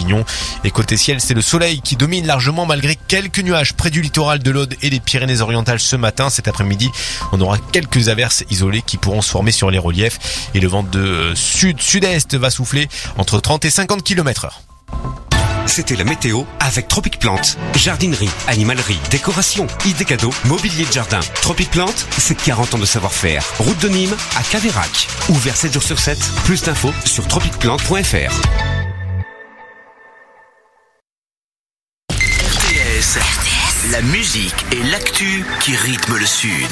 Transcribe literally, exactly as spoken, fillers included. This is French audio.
Avignon. Et côté ciel, c'est le soleil qui domine largement malgré quelques nuages près du littoral de l'Aude et des Pyrénées-Orientales ce matin. Cet après-midi, on aura quelques averses isolées qui pourront se former sur les reliefs. Et le vent de sud-sud-est va souffler entre trente et cinquante kilomètres heure. C'était la météo avec Tropic Plante. Jardinerie, animalerie, décoration, idées cadeaux, mobilier de jardin. Tropic Plante, c'est quarante ans de savoir-faire. Route de Nîmes à Caveyrac. Ouvert sept jours sur sept. Plus d'infos sur tropic plante point f r. R T S, la musique et l'actu qui rythment le Sud.